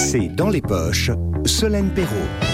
C'est Dans les poches, Solène Perrault.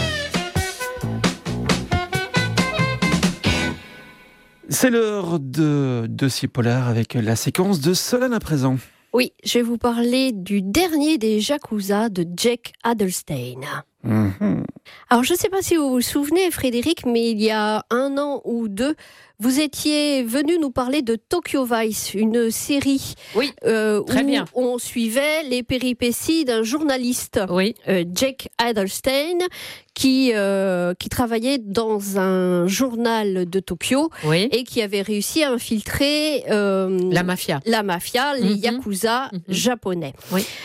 C'est l'heure de Dossier Polar avec la séquence de Solène à présent. Oui, je vais vous parler du dernier des Yakuza de Jake Adelstein. Alors, je ne sais pas si vous vous souvenez, Frédéric, mais il y a 1 an ou 2, vous étiez venu nous parler de Tokyo Vice, une série très bien. où on suivait les péripéties d'un journaliste, Jake Adelstein, qui travaillait dans un journal de Tokyo et qui avait réussi à infiltrer la mafia, les Yakuza japonais.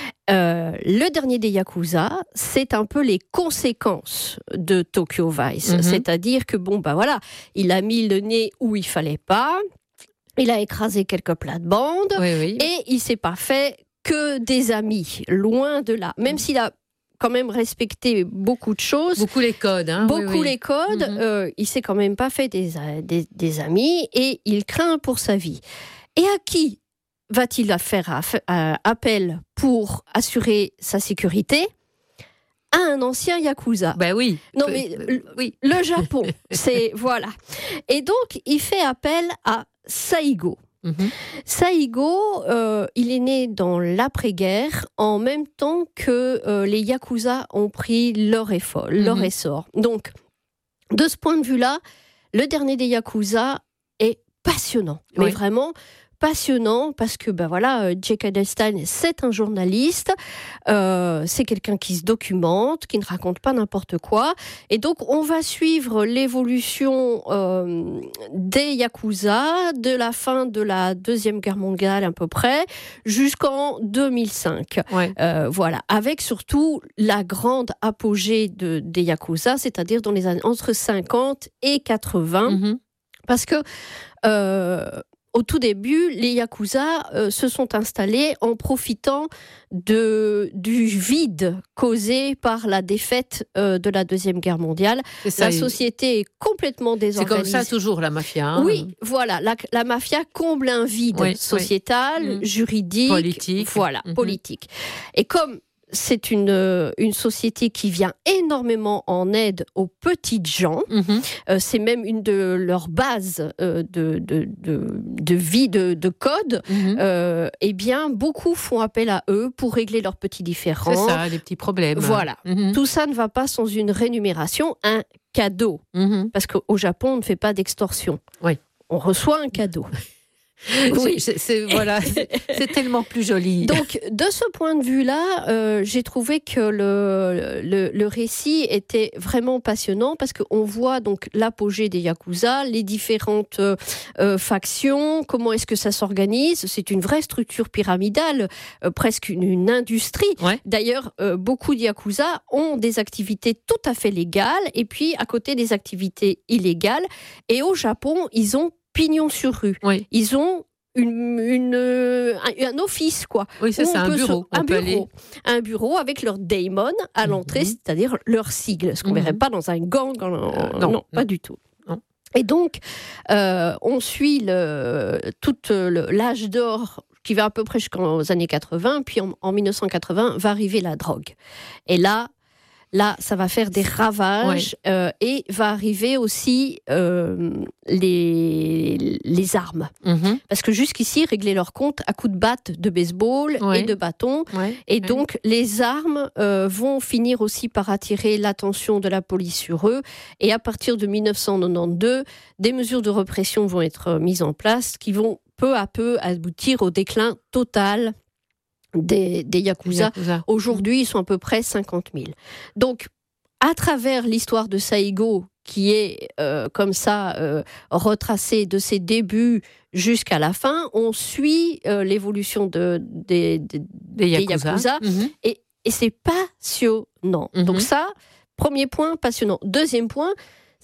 Le dernier des Yakuza, c'est un peu les conséquences de Tokyo Vice. C'est-à-dire que, il a mis le nez où il fallait pas, il a écrasé quelques plates-bandes, et il s'est pas fait que des amis, loin de là. Même s'il a quand même respecté beaucoup de choses. Beaucoup les codes. Il s'est quand même pas fait des amis, et il craint pour sa vie. Et à qui va-t-il faire appel pour assurer sa sécurité? À un ancien Yakuza. Le Japon, c'est... Voilà. Et donc, il fait appel à Saigo. Saigo, il est né dans l'après-guerre, en même temps que les Yakuza ont pris leur essor. Donc, de ce point de vue-là, le dernier des Yakuza est passionnant. Mais vraiment passionnant, parce que Jake Adelstein, c'est un journaliste, c'est quelqu'un qui se documente, qui ne raconte pas n'importe quoi, et donc on va suivre l'évolution des Yakuza de la fin de la Deuxième Guerre mondiale à peu près jusqu'en 2005. Avec surtout la grande apogée des Yakuza, c'est-à-dire dans les années entre 50 et 80, parce que au tout début, les Yakuza se sont installés en profitant du vide causé par la défaite de la Deuxième Guerre mondiale. La société est complètement désorganisée. C'est comme ça toujours, la mafia. Oui, voilà. La mafia comble un vide sociétal, juridique, politique. Et comme c'est une société qui vient énormément en aide aux petites gens. C'est même une de leurs bases de vie, de code. Eh bien, beaucoup font appel à eux pour régler leurs petits différends. C'est ça, les petits problèmes. Voilà. Tout ça ne va pas sans une rémunération, un cadeau. Parce qu'au Japon, on ne fait pas d'extorsion. On reçoit un cadeau. C'est tellement plus joli. Donc, de ce point de vue-là, j'ai trouvé que le récit était vraiment passionnant, parce qu'on voit donc l'apogée des Yakuza, les différentes factions, comment est-ce que ça s'organise. C'est une vraie structure pyramidale, presque une industrie. D'ailleurs, beaucoup de Yakuza ont des activités tout à fait légales, et puis à côté des activités illégales. Et au Japon, ils ont pignon sur rue. Ils ont un office, quoi. C'est un bureau. Un bureau avec leur daimon à l'entrée, c'est-à-dire leur sigle. Ce qu'on ne verrait pas dans un gang. Non, pas du tout. Non. Et donc, on suit tout l'âge d'or qui va à peu près jusqu'aux années 80, puis en 1980 va arriver la drogue. Et là, ça va faire des ravages, et va arriver aussi les armes. Parce que jusqu'ici, ils réglaient leur compte à coups de batte de baseball et de bâton. Donc, les armes vont finir aussi par attirer l'attention de la police sur eux. Et à partir de 1992, des mesures de répression vont être mises en place qui vont peu à peu aboutir au déclin total des Yakuza. Aujourd'hui, ils sont à peu près 50 000. Donc, à travers l'histoire de Saigo, qui est comme ça retracée de ses débuts jusqu'à la fin, on suit l'évolution des Yakuza. Et c'est passionnant. Donc ça, premier point, passionnant. Deuxième point,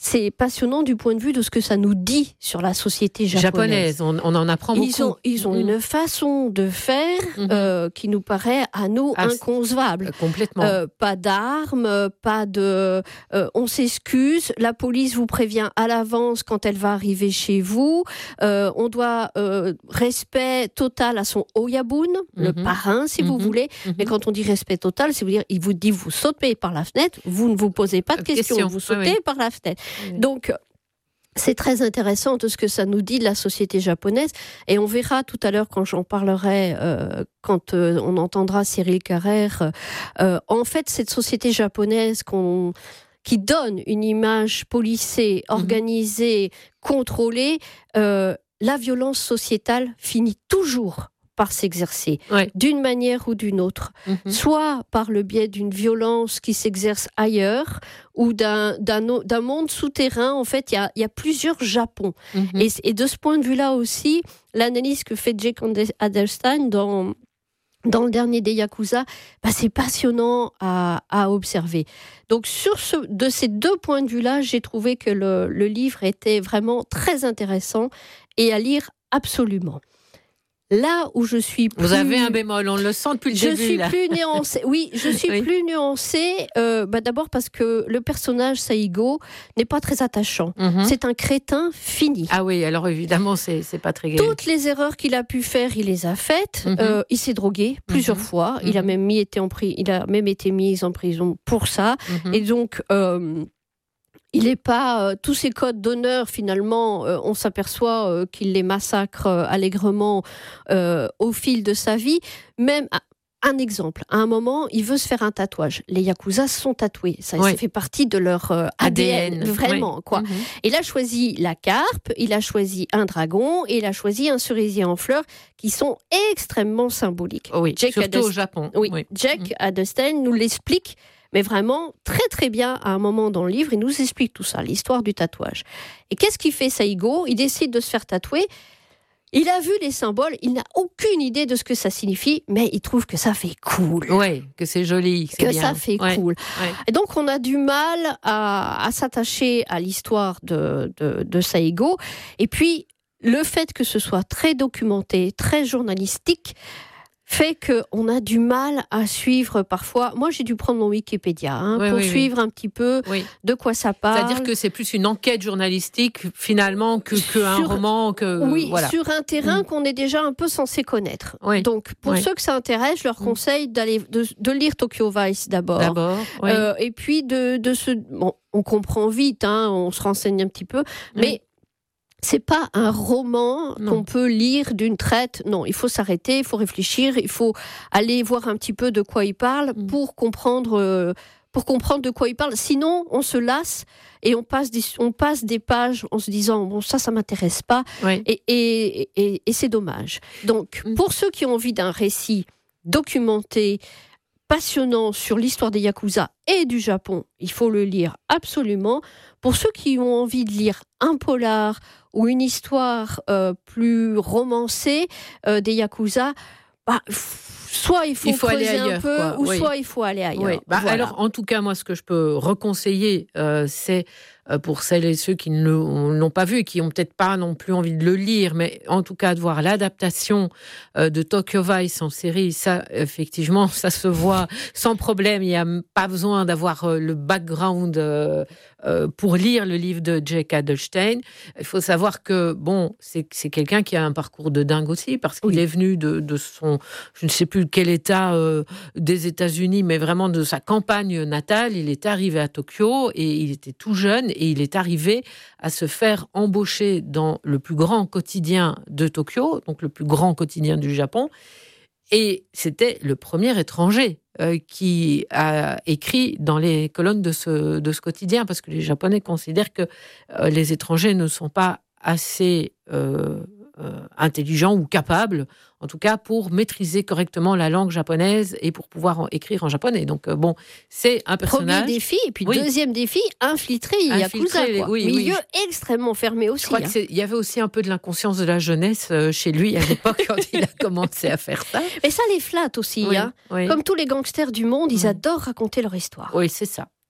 c'est passionnant du point de vue de ce que ça nous dit sur la société japonaise. On en apprend beaucoup. Ils ont une façon de faire qui nous paraît à nous inconcevable. Complètement. Pas d'armes, pas de... on s'excuse, la police vous prévient à l'avance quand elle va arriver chez vous. On doit respect total à son oyabun, le parrain si vous voulez. Mais quand on dit respect total, c'est vous dire, il vous dit vous sautez par la fenêtre, vous ne vous posez pas de questions, vous sautez par la fenêtre. Donc, c'est très intéressant de ce que ça nous dit de la société japonaise. Et on verra tout à l'heure, quand j'en parlerai, quand on entendra Cyril Carrère, en fait, cette société japonaise qui donne une image policée, organisée, contrôlée, la violence sociétale finit toujours par s'exercer, d'une manière ou d'une autre, soit par le biais d'une violence qui s'exerce ailleurs, ou d'un monde souterrain. En fait, il y a plusieurs Japons. Et de ce point de vue-là aussi, l'analyse que fait Jake Adelstein dans le dernier des Yakuza, c'est passionnant à observer. Donc, de ces deux points de vue-là, j'ai trouvé que le livre était vraiment très intéressant et à lire absolument. Là où je suis plus... Vous avez un bémol, on le sent depuis le début. Je suis plus nuancée. Oui, je suis plus nuancée. D'abord parce que le personnage Saigo n'est pas très attachant. C'est un crétin fini. Ah oui, alors évidemment, c'est pas très gai. Toutes les erreurs qu'il a pu faire, il les a faites. Il s'est drogué plusieurs fois. Il a même été mis en prison pour ça. Et donc... il n'est pas... tous ces codes d'honneur, finalement, on s'aperçoit qu'il les massacre allègrement au fil de sa vie. Même, un exemple, à un moment, il veut se faire un tatouage. Les Yakuza sont tatoués. Ça fait partie de leur ADN, vraiment, quoi. Il a choisi la carpe, il a choisi un dragon, et il a choisi un cerisier en fleurs, qui sont extrêmement symboliques. Oui, surtout au Japon. Oui. Jack Adelstein nous l'explique, mais vraiment très très bien à un moment dans le livre. Il nous explique tout ça, l'histoire du tatouage. Et qu'est-ce qu'il fait Saigo ? Il décide de se faire tatouer. Il a vu les symboles, il n'a aucune idée de ce que ça signifie, mais il trouve que ça fait cool. Oui, que c'est joli, c'est bien. Ça fait cool. Et donc on a du mal à s'attacher à l'histoire de Saigo. Et puis le fait que ce soit très documenté, très journalistique, fait qu'on a du mal à suivre parfois. Moi, j'ai dû prendre mon Wikipédia pour suivre un petit peu de quoi ça parle. C'est-à-dire que c'est plus une enquête journalistique, finalement, qu'un roman. Sur un terrain qu'on est déjà un peu censé connaître. Donc, pour ceux que ça intéresse, je leur conseille de lire Tokyo Vice d'abord. Et puis, on comprend vite, on se renseigne un petit peu, mais... c'est pas un roman qu'on peut lire d'une traite. Non, il faut s'arrêter, il faut réfléchir, il faut aller voir un petit peu de quoi il parle pour comprendre de quoi il parle. Sinon, on se lasse et on passe des pages en se disant bon, ça m'intéresse pas. Et c'est dommage. Donc, pour ceux qui ont envie d'un récit documenté, passionnant sur l'histoire des Yakuza et du Japon, il faut le lire absolument. Pour ceux qui ont envie de lire un polar ou une histoire plus romancée des Yakuza, soit il faut creuser aller ailleurs, un peu, ou soit il faut aller ailleurs. Alors, en tout cas, moi, ce que je peux reconseiller, c'est pour celles et ceux qui ne l'ont pas vu et qui n'ont peut-être pas non plus envie de le lire, mais en tout cas de voir l'adaptation de Tokyo Vice en série, ça, effectivement, ça se voit sans problème. Il n'y a pas besoin d'avoir le background pour lire le livre de Jake Adelstein. Il faut savoir que, c'est quelqu'un qui a un parcours de dingue aussi, parce qu'il est venu de son, je ne sais plus quel état des États-Unis, mais vraiment de sa campagne natale. Il est arrivé à Tokyo et il était tout jeune. Et il est arrivé à se faire embaucher dans le plus grand quotidien de Tokyo, donc le plus grand quotidien du Japon. Et c'était le premier étranger qui a écrit dans les colonnes de ce quotidien, parce que les Japonais considèrent que les étrangers ne sont pas assez intelligents ou capables, en tout cas pour maîtriser correctement la langue japonaise et pour pouvoir écrire en japonais. Donc c'est un personnage... Premier défi, et puis deuxième défi, infiltré Yakuza. Milieu extrêmement fermé aussi. Je crois qu'il y avait aussi un peu de l'inconscience de la jeunesse chez lui à l'époque quand il a commencé à faire ça. Mais ça les flatte aussi. Comme tous les gangsters du monde, ils adorent raconter leur histoire. Oui, c'est ça.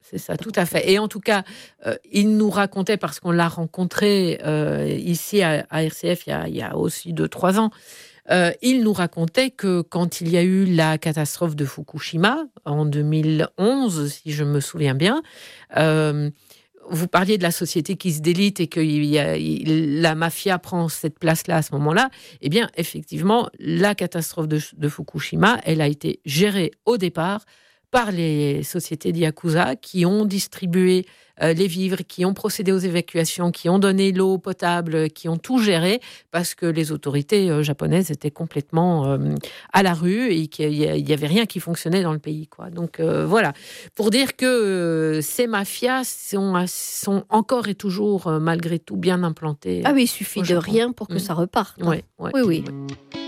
C'est ça, tout à fait. Et en tout cas, il nous racontait, parce qu'on l'a rencontré ici à RCF il y a aussi 2-3 ans, il nous racontait que quand il y a eu la catastrophe de Fukushima, en 2011, si je me souviens bien, vous parliez de la société qui se délite et que la mafia prend cette place-là à ce moment-là. Eh bien, effectivement, la catastrophe de Fukushima, elle a été gérée au départ par les sociétés d'Yakuza qui ont distribué les vivres, qui ont procédé aux évacuations, qui ont donné l'eau potable, qui ont tout géré parce que les autorités japonaises étaient complètement à la rue et qu'il n'y avait rien qui fonctionnait dans le pays, quoi. Donc voilà, pour dire que ces mafias sont encore et toujours, malgré tout, bien implantées. Ah oui, il suffit de rien pour que ça reparte. Oui. Oui.